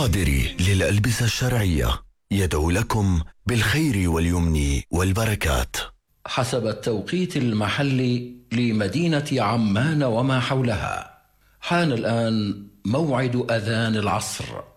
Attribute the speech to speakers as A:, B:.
A: القادري للألبسة الشرعية يدعو لكم بالخير واليمن والبركات. حسب التوقيت المحلي لمدينة عمان وما حولها، حان الآن موعد أذان العصر.